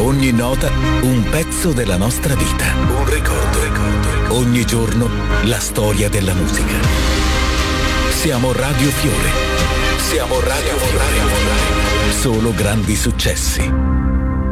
Ogni nota un pezzo della nostra vita. Un ricordo. Ogni giorno la storia della musica. Siamo Radio Fiore. Siamo Radio Fiore. Solo grandi successi.